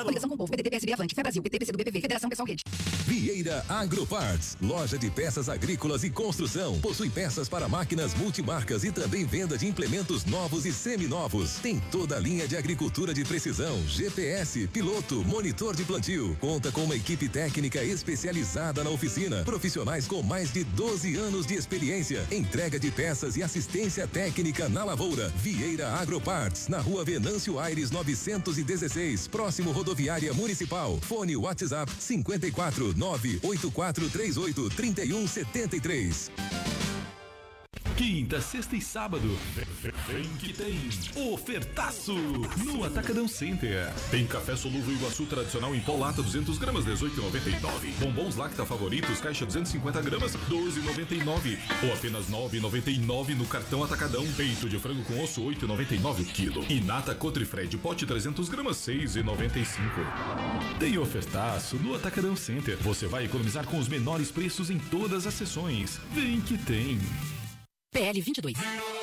Coligação com o Povo, PDT, PSB, Avante, Fé Brasil, PT, PC do BPV, Federação Pessoal Rede. Vieira Agroparts, loja de peças agrícolas e construção. Possui peças para máquinas multimarcas e também venda de implementos novos e seminovos. Tem toda a linha de agricultura de precisão, GPS, piloto, monitor de plantio. Conta com uma equipe técnica especializada na oficina. Profissionais com mais de 12 anos de experiência. Entrega de peças e assistência técnica na lavoura. Vieira Agroparts, na rua Venâncio Aires 916, próximo rodoviária municipal. Fone WhatsApp 54 98438 3173. Quinta, sexta e sábado, vem que tem ofertaço no Atacadão Center. Tem café solúvel Iguaçu tradicional em pó lata 200 gramas, 18,99. Bombons Lacta favoritos, caixa 250 gramas, 12,99. Ou apenas 9,99 no cartão Atacadão. Peito de frango com osso, 8,99 o quilo. E nata Cotrifred, pote 300 gramas, 6,95. Tem ofertaço no Atacadão Center. Você vai economizar com os menores preços em todas as sessões. Vem que tem. PL 22.